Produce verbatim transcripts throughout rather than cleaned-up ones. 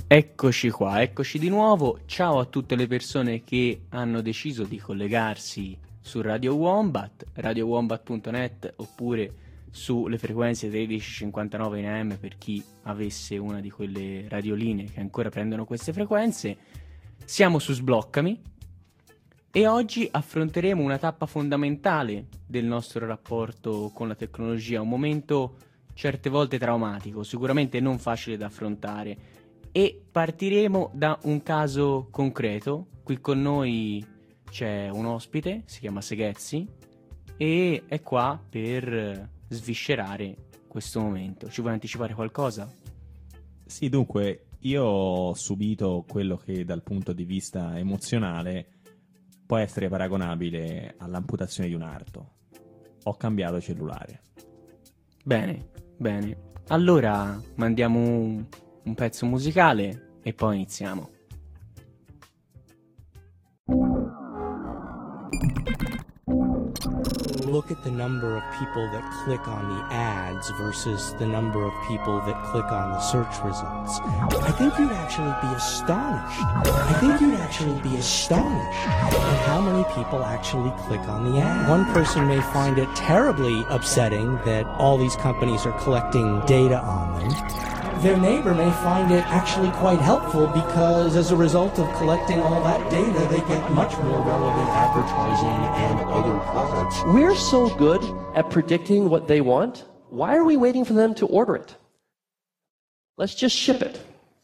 Eccoci qua, eccoci di nuovo. Ciao a tutte le persone che hanno deciso di collegarsi su Radio Wombat, radio wombat punto net, oppure sulle frequenze tredici cinquantanove in A M per chi avesse una di quelle radiolinee che ancora prendono queste frequenze. Siamo su Sbloccami e oggi affronteremo una tappa fondamentale del nostro rapporto con la tecnologia, un momento certe volte traumatico, sicuramente non facile da affrontare. E partiremo da un caso concreto. Qui con noi c'è un ospite, si chiama Seghezzi, e è qua per sviscerare questo momento. Ci vuoi anticipare qualcosa? Sì, dunque, io ho subito quello che dal punto di vista emozionale può essere paragonabile all'amputazione di un arto. Ho cambiato cellulare. Bene, bene. Allora mandiamo un... un pezzo musicale e poi iniziamo. Look at the number of people that click on the ads versus the number of people that click on the search results. I think you'd actually be astonished. I think you'd actually be astonished at how many people actually click on the ad. One person may find it terribly upsetting that all these companies are collecting data on them. Their neighbor may find it actually quite helpful because as a result of collecting all that data, they get much more relevant advertising and other products. We're so good at predicting what they want. Why are we waiting for them to order it? Let's just ship it.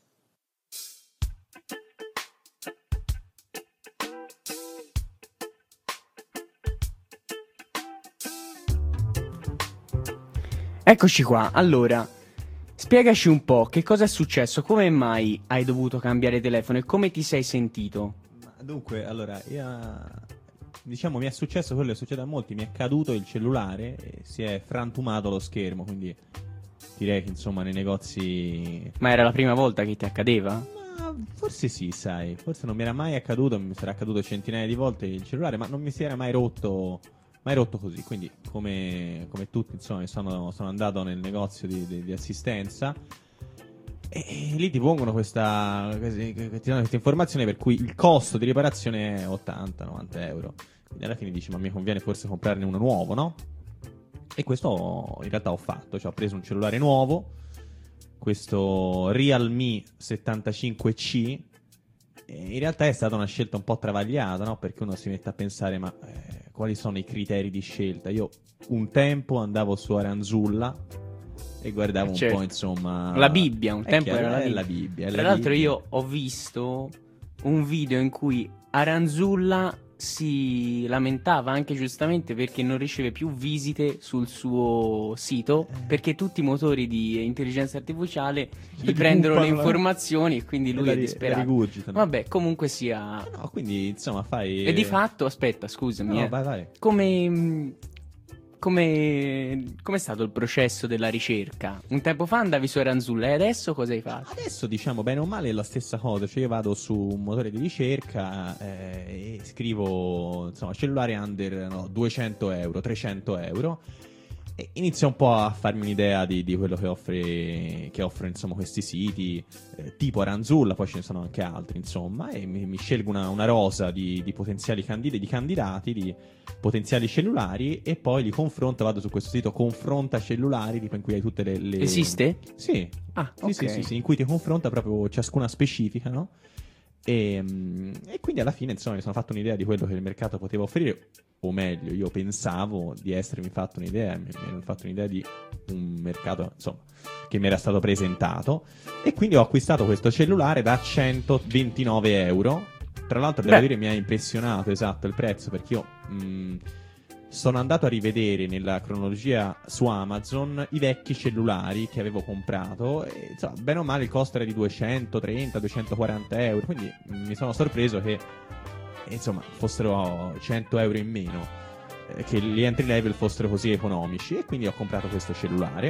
Eccoci qua, allora... spiegaci un po' che cosa è successo, come mai hai dovuto cambiare telefono e come ti sei sentito? Dunque, allora, io, diciamo mi è successo quello che succede a molti, mi è caduto il cellulare e si è frantumato lo schermo, quindi direi che insomma nei negozi... Ma era la prima volta che ti accadeva? Ma forse sì, sai, forse non mi era mai accaduto, mi sarà accaduto centinaia di volte il cellulare, ma non mi si era mai rotto... mai rotto così, quindi come, come tutti insomma sono, sono andato nel negozio di, di, di assistenza e, e lì ti pongono questa, ti danno questa informazione per cui il costo di riparazione è ottanta novanta euro, quindi alla fine dici ma mi conviene forse comprarne uno nuovo, no? E questo in realtà ho fatto, cioè ho preso un cellulare nuovo, questo Realme settantacinque C. In realtà è stata una scelta un po' travagliata, no? Perché uno si mette a pensare, ma eh, quali sono i criteri di scelta? Io un tempo andavo su Aranzulla e guardavo certo. un po', insomma... La Bibbia, un tempo chiaro, era la è Bibbia. la Bibbia. È Tra la l'altro Bibbia. io ho visto un video in cui Aranzulla si lamentava anche giustamente perché non riceve più visite sul suo sito, perché tutti i motori di intelligenza artificiale gli prendono le informazioni e quindi lui la è ri- disperato. la rigurgitano. Vabbè, comunque sia... No, quindi insomma fai... E di fatto, aspetta, scusami, No, eh. vai, vai. come... Come com'è stato il processo della ricerca? Un tempo fa andavi su Aranzulla e adesso cosa hai fatto? Adesso diciamo bene o male è la stessa cosa, cioè io vado su un motore di ricerca eh, e scrivo insomma cellulare under no, duecento euro, trecento euro e inizio un po' a farmi un'idea di, di quello che offre che offrono insomma questi siti eh, tipo Aranzulla, poi ce ne sono anche altri insomma e mi, mi scelgo una, una rosa di, di potenziali candidati, di candidati, di potenziali cellulari e poi li confronto, vado su questo sito confronta cellulari tipo in cui hai tutte le... le... Esiste? Sì. Ah, sì, ok. sì, sì, sì, in cui ti confronta proprio ciascuna specifica, no? E, e quindi alla fine insomma mi sono fatto un'idea di quello che il mercato poteva offrire, o meglio io pensavo di essermi fatto un'idea, mi ero fatto un'idea di un mercato insomma che mi era stato presentato e quindi ho acquistato questo cellulare da centoventinove euro. Tra l'altro devo Beh. dire mi ha impressionato esatto il prezzo, perché io mh, sono andato a rivedere nella cronologia su Amazon i vecchi cellulari che avevo comprato e insomma, bene o male il costo era di duecentotrenta duecentoquaranta euro, quindi mh, mi sono sorpreso che eh, insomma fossero cento euro in meno, eh, che gli entry level fossero così economici e quindi ho comprato questo cellulare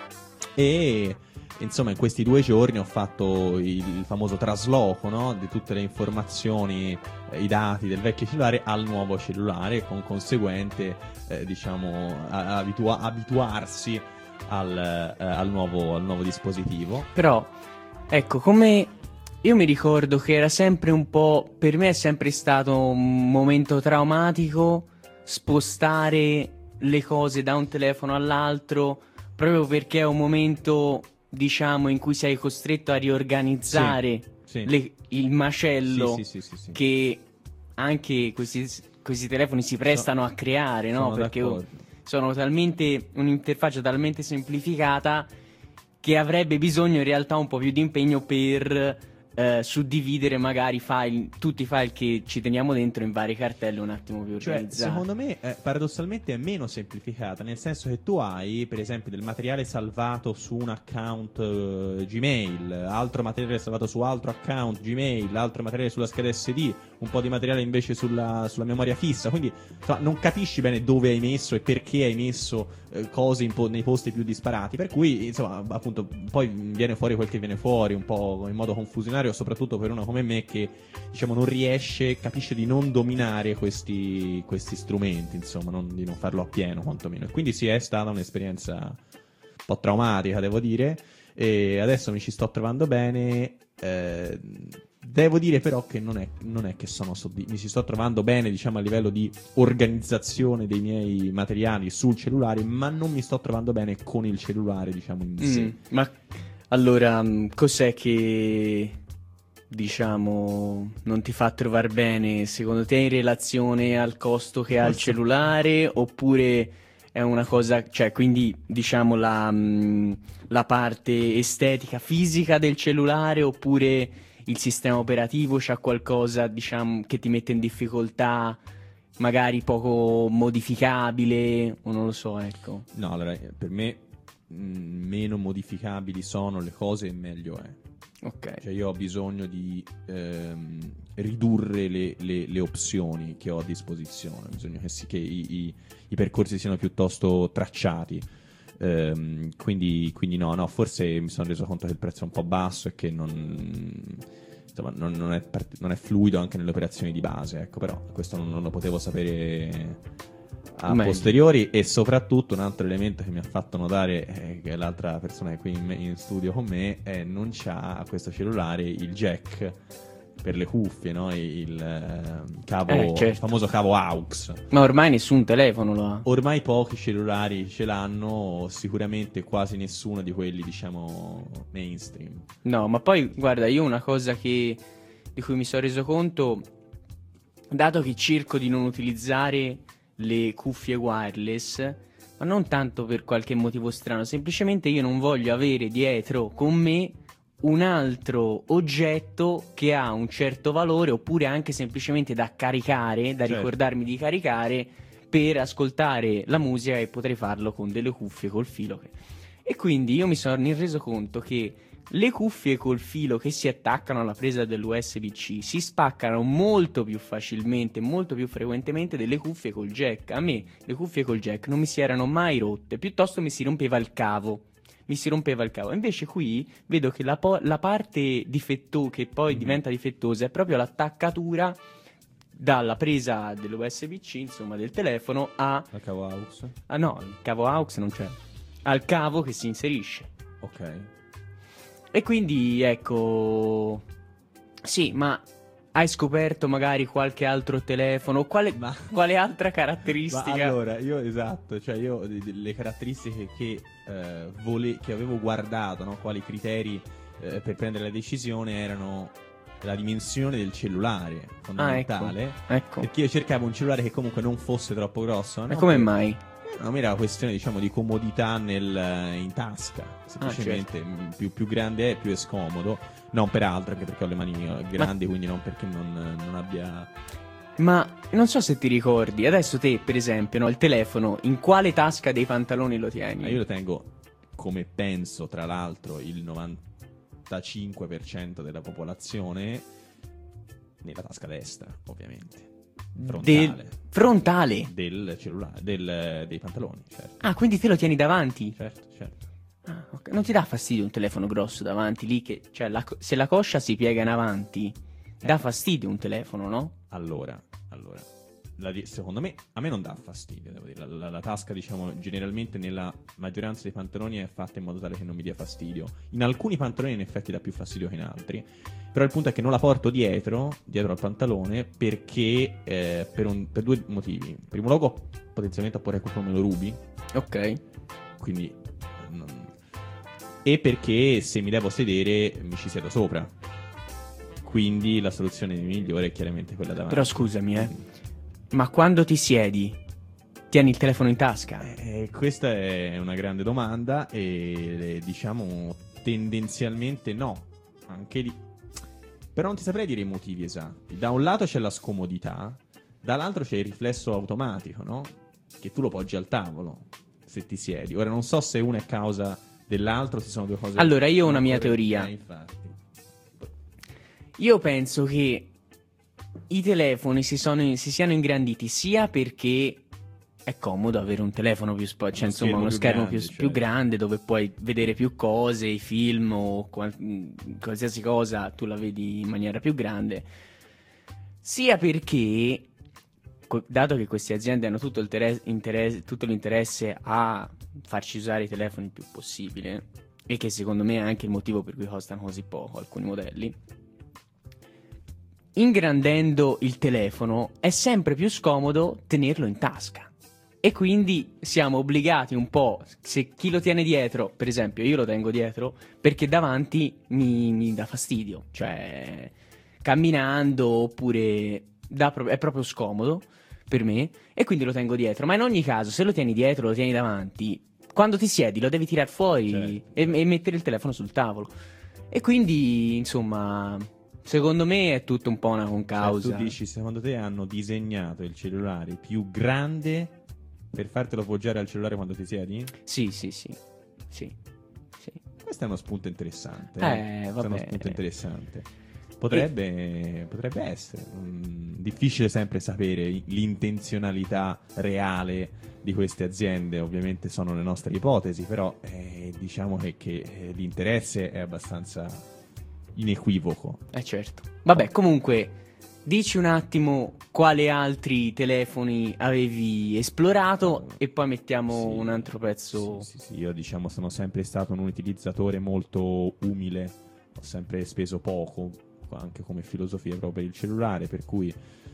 e insomma in questi due giorni ho fatto il, il famoso trasloco, no? Di tutte le informazioni, eh, i dati del vecchio cellulare al nuovo cellulare con conseguente eh, diciamo a, abitua- abituarsi al, eh, al, nuovo, al nuovo dispositivo. Però, ecco, come io mi ricordo che era sempre un po', per me è sempre stato un momento traumatico spostare le cose da un telefono all'altro, proprio perché è un momento, diciamo, in cui sei costretto a riorganizzare Sì, sì. le- il macello Sì, sì, sì, sì, sì. che anche questi, questi telefoni si prestano a creare, no? Sono Perché d'accordo. sono talmente un'interfaccia talmente semplificata che avrebbe bisogno in realtà un po' più di impegno per eh, suddividere magari file, tutti i file che ci teniamo dentro in varie cartelle un attimo più Cioè, organizzate. secondo me, eh, paradossalmente è meno semplificata, nel senso che tu hai, per esempio, del materiale salvato su un account eh, Gmail, altro materiale salvato su altro account Gmail, altro materiale sulla scheda S D, un po' di materiale invece sulla, sulla memoria fissa, quindi insomma, non capisci bene dove hai messo e perché hai messo eh, cose in po- nei posti più disparati, per cui, insomma, appunto, poi viene fuori quel che viene fuori, un po' in modo confusionario, soprattutto per uno come me che, diciamo, non riesce, capisce di non dominare questi, questi strumenti, insomma, non, di non farlo appieno quantomeno. E quindi sì, è stata un'esperienza un po' traumatica, devo dire, e adesso mi ci sto trovando bene. eh, Devo dire però che non è, non è che sono soddisf- mi ci sto trovando bene, diciamo, a livello di organizzazione dei miei materiali sul cellulare, ma non mi sto trovando bene con il cellulare, diciamo, in sé. Mm, ma allora, mh, cos'è che, diciamo, non ti fa trovare bene secondo te in relazione al costo che ha il cellulare, oppure è una cosa, cioè, quindi, diciamo, la, mh, la parte estetica, fisica del cellulare, oppure il sistema operativo c'ha qualcosa, diciamo, che ti mette in difficoltà, magari poco modificabile, o non lo so, ecco. No, allora, eh, per me mh, meno modificabili sono le cose e meglio è. Ok. Cioè io ho bisogno di ehm, ridurre le, le- le opzioni che ho a disposizione, ho bisogno che, si- che i, i- i percorsi siano piuttosto tracciati. Ehm, quindi, quindi no, no, forse mi sono reso conto che il prezzo è un po' basso e che non, insomma, non, non è, part- non è fluido anche nelle operazioni di base, ecco, però questo non, non lo potevo sapere a Meglio. posteriori. E soprattutto un altro elemento che mi ha fatto notare, eh, che è l'altra persona che è qui in, in studio con me, è non c'ha questo cellulare il jack per le cuffie, no? Il, eh, cavo, Eh, certo. il famoso cavo A U X. Ma ormai nessun telefono lo ha. Ormai pochi cellulari ce l'hanno, sicuramente quasi nessuno di quelli, diciamo, mainstream. No, ma poi guarda, io una cosa che di cui mi sono reso conto, dato che cerco di non utilizzare le cuffie wireless, ma non tanto per qualche motivo strano, semplicemente io non voglio avere dietro con me un altro oggetto che ha un certo valore, oppure anche semplicemente da caricare, da Certo. ricordarmi di caricare per ascoltare la musica, e potrei farlo con delle cuffie col filo. E quindi io mi sono reso conto che le cuffie col filo che si attaccano alla presa dell'U S B C si spaccano molto più facilmente, molto più frequentemente delle cuffie col jack. A me le cuffie col jack non mi si erano mai rotte, piuttosto mi si rompeva il cavo. Mi si rompeva il cavo. Invece qui vedo che la, po- la parte difetto- che poi Mhm. diventa difettosa è proprio l'attaccatura dalla presa dell'U S B C, insomma, del telefono a... Il cavo A U X? Ah no, il cavo A U X non c'è. Al cavo che si inserisce. Ok. E quindi, ecco... Sì, ma hai scoperto magari qualche altro telefono? Quale, Ma- quale altra Ma caratteristica? allora, io esatto, cioè io di- di- le caratteristiche che, eh, vole- che avevo guardato, no? Quali criteri eh, per prendere la decisione erano la dimensione del cellulare, fondamentale. Ecco. Perché io cercavo un cellulare che comunque non fosse troppo grosso. E no? come Per- mai? No, era una questione, diciamo, di comodità nel, in tasca. Semplicemente m- più, più grande è, più è scomodo. Non per altro, anche perché ho le mani eh, grandi, quindi non perché non, non abbia. Ma non so se ti ricordi, adesso te, per esempio, no, il telefono, in quale tasca dei pantaloni lo tieni? Ma io lo tengo, come penso, tra l'altro, il novantacinque per cento della popolazione nella tasca destra, ovviamente. Frontale. Del frontale? Del cellulare, del- dei pantaloni, certo. Ah, quindi te lo tieni davanti? Certo, certo. Ah, ok. Non ti dà fastidio un telefono grosso davanti lì che, cioè, la co- se la coscia si piega in avanti, dà fastidio un telefono, no? Allora, allora, la, secondo me, a me non dà fastidio, devo dire. La, la, la tasca, diciamo, generalmente nella maggioranza dei pantaloni è fatta in modo tale che non mi dia fastidio. In alcuni pantaloni in effetti dà più fastidio che in altri, però il punto è che non la porto dietro, dietro al pantalone, perché eh, per, un, per due motivi. In primo luogo, potenzialmente a porre qualcuno me lo rubi. Ok. Quindi non... e perché se mi devo sedere mi ci siedo sopra, quindi la soluzione migliore è chiaramente quella davanti. Però scusami, eh, ma quando ti siedi tieni il telefono in tasca? Eh, questa è una grande domanda e eh, diciamo tendenzialmente no, anche lì. Però non ti saprei dire i motivi esatti. Da un lato c'è la scomodità, dall'altro c'è il riflesso automatico, no? Che tu lo poggi al tavolo se ti siedi. Ora non so se una è causa dell'altro, se sono due cose. Allora io ho una mia corrette. teoria. Eh, infatti. Io penso che i telefoni si, sono, si siano ingranditi sia perché è comodo avere un telefono più spo- cioè, insomma, schermo uno più schermo grande, più, cioè. più grande dove puoi vedere più cose, i film o qual- qualsiasi cosa tu la vedi in maniera più grande, sia perché co- dato che queste aziende hanno tutto, il teres- interesse, tutto l'interesse a farci usare i telefoni il più possibile, e che secondo me è anche il motivo per cui costano così poco alcuni modelli, ingrandendo il telefono è sempre più scomodo tenerlo in tasca. E quindi siamo obbligati un po', se chi lo tiene dietro, per esempio io lo tengo dietro perché davanti mi, mi dà fastidio, cioè camminando oppure dà pro- è proprio scomodo per me e quindi lo tengo dietro. Ma in ogni caso se lo tieni dietro, lo tieni davanti, quando ti siedi lo devi tirare fuori, certo, e, e mettere il telefono sul tavolo. E quindi insomma secondo me è tutto un po' una concausa. Cioè, tu dici, secondo te hanno disegnato il cellulare più grande per fartelo poggiare al cellulare quando ti siedi? Sì, sì, sì, sì, sì. Questo è uno spunto interessante. Eh, Questo è uno vabbè. spunto interessante. Potrebbe, potrebbe essere. Mm, difficile sempre sapere l'intenzionalità reale di queste aziende. Ovviamente sono le nostre ipotesi, però eh, diciamo che, che eh, l'interesse è abbastanza inequivoco. Eh certo. Vabbè, comunque, dici un attimo quali altri telefoni avevi esplorato e poi mettiamo Sì, un altro pezzo. Sì, sì, sì, io diciamo sono sempre stato un utilizzatore molto umile, ho sempre speso poco, anche come filosofia proprio per il cellulare, per cui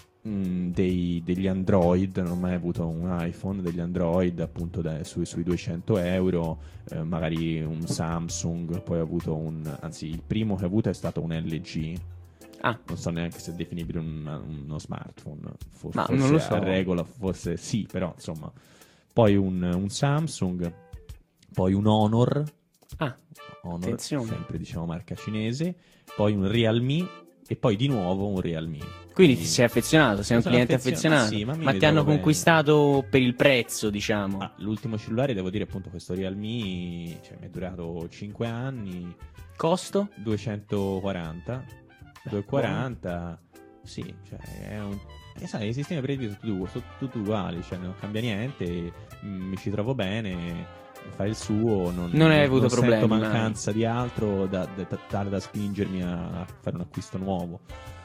mh, dei, degli Android, non ho mai avuto un iPhone, degli Android appunto da, sui, sui duecento euro, eh, magari un Samsung, poi ho avuto un, anzi il primo che ho avuto è stato un L G. Ah, Non so neanche se è definibile un- uno smartphone. For- Ma forse non lo so. a regola, forse sì, però insomma. Poi un, un Samsung, poi un Honor, ah, Honor, attenzione. sempre diciamo marca cinese, poi un Realme e poi di nuovo un Realme. Quindi ti sei affezionato, sei un Sono cliente affezionato, affezionato, sì, ma mi ma ti ritrovo hanno bene. conquistato per il prezzo, diciamo. Ah, l'ultimo cellulare, devo dire appunto questo Realme, cioè, mi è durato cinque anni, Costo? duecentoquaranta, duecentoquaranta, sì, cioè è un... E sai, i sistemi operativi sono tutti, sono tutti uguali, cioè non cambia niente, mm, mi ci trovo bene, fa il suo, non, Non hai avuto non problemi, sento mai. mancanza di altro da, da, da- tale da spingermi a fare un acquisto nuovo.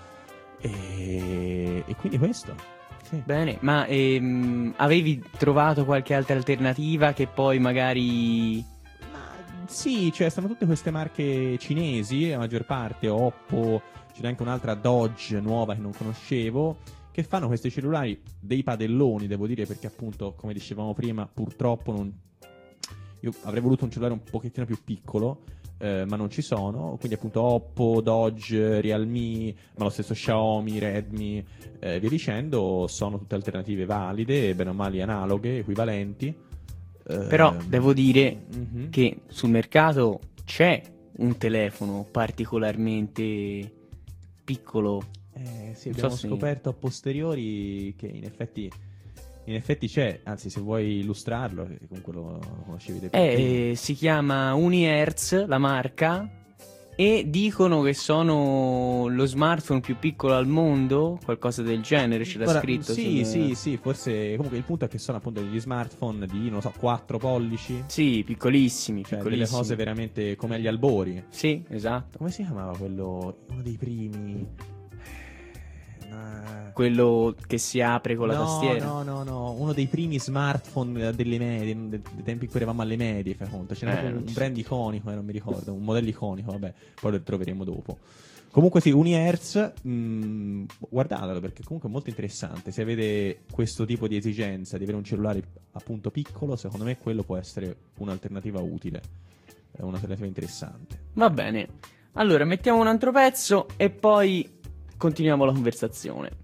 E, e quindi questo. Sì. Bene, ma ehm, avevi trovato qualche altra alternativa che poi magari... Ma sì, cioè sono tutte queste marche cinesi, la maggior parte, Oppo, c'è anche un'altra Dodge nuova che non conoscevo, che fanno questi cellulari dei padelloni, devo dire, perché appunto, come dicevamo prima, purtroppo non... io avrei voluto un cellulare un pochettino più piccolo, eh, ma non ci sono, quindi appunto Oppo, Dodge, Realme, ma lo stesso Xiaomi, Redmi, eh, via dicendo, sono tutte alternative valide, bene o male analoghe, equivalenti. Però Ehm, devo dire mhm. che sul mercato c'è un telefono particolarmente piccolo. Eh, sì, Non abbiamo so se- scoperto a posteriori che in effetti, in effetti c'è, anzi se vuoi illustrarlo, che comunque lo, lo conoscevi dai primi. Eh, si chiama Unihertz, la marca, e dicono che sono lo smartphone più piccolo al mondo, qualcosa del genere, c'era Guarda, scritto. Sì, sul- sì, sì, forse comunque il punto è che sono appunto degli smartphone di, non so, quattro pollici, Sì, piccolissimi, cioè delle piccolissimi. cose veramente come agli albori. Sì, esatto. Come si chiamava quello, uno dei primi? Eh, Quello che si apre con la no, tastiera? No, no, no, uno dei primi smartphone delle medie, dei, dei tempi in cui eravamo alle medie, fai conto. Ce n'era Eh, un, non un so. brand iconico, eh, non mi ricordo, un modello iconico, vabbè, poi lo troveremo dopo. Comunque sì, Unihertz, mh, guardatelo perché comunque è molto interessante. Se avete questo tipo di esigenza di avere un cellulare appunto piccolo, secondo me quello può essere un'alternativa utile, è un'alternativa interessante. Va bene. Allora, mettiamo un altro pezzo e poi continuiamo la conversazione.